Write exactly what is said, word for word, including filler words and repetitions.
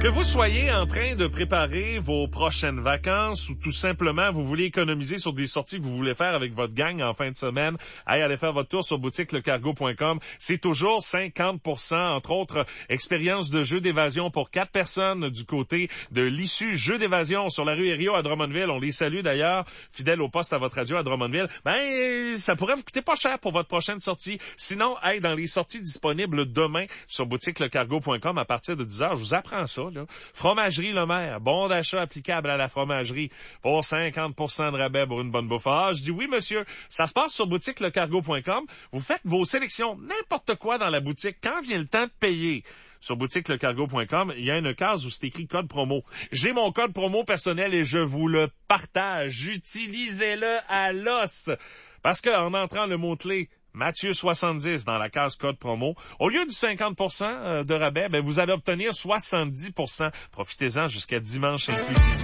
Que vous soyez en train de préparer vos prochaines vacances ou tout simplement vous voulez économiser sur des sorties que vous voulez faire avec votre gang en fin de semaine, allez, allez faire votre tour sur boutique le cargo point com. C'est toujours cinquante pour cent, entre autres, expérience de jeu d'évasion pour quatre personnes du côté de l'issue jeu d'évasion sur la rue Herriot à Drummondville. On les salue d'ailleurs, fidèles au poste à votre radio à Drummondville. Ben, ça pourrait vous coûter pas cher pour votre prochaine sortie. Sinon, hey, dans les sorties disponibles demain sur boutique le cargo point com à partir de dix heures, je vous apprends ça, là. Fromagerie Le Maire, bon d'achat applicable à la fromagerie pour cinquante pour cent de rabais pour une bonne bouffe. Ah, je dis oui, monsieur. Ça se passe sur boutique le cargo point com. Vous faites vos sélections, n'importe quoi dans la boutique. Quand vient le temps de payer, sur boutique le cargo point com, il y a une case où c'est écrit code promo. J'ai mon code promo personnel et je vous le partage. Utilisez-le à l'os. Parce qu'en entrant le mot-clé Mathieu soixante-dix dans la case code promo, au lieu du cinquante pour cent de rabais, ben vous allez obtenir soixante-dix pour cent. Profitez-en jusqu'à dimanche inclusif.